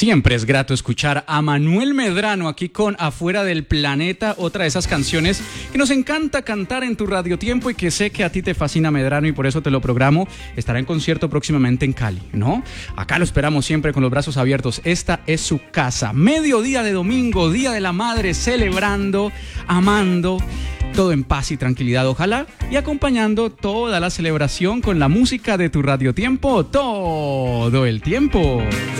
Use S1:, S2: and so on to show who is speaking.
S1: Siempre es grato escuchar a Manuel Medrano aquí con Afuera del Planeta, otra de esas canciones que nos encanta cantar en tu radiotiempo y que sé que a ti te fascina, Medrano, y por eso te lo programo. Estará en concierto próximamente en Cali, ¿no? Acá lo esperamos siempre con los brazos abiertos. Esta es su casa. Mediodía de domingo, Día de la Madre, celebrando, amando, todo en paz y tranquilidad, ojalá, y acompañando toda la celebración con la música de tu radiotiempo todo el tiempo.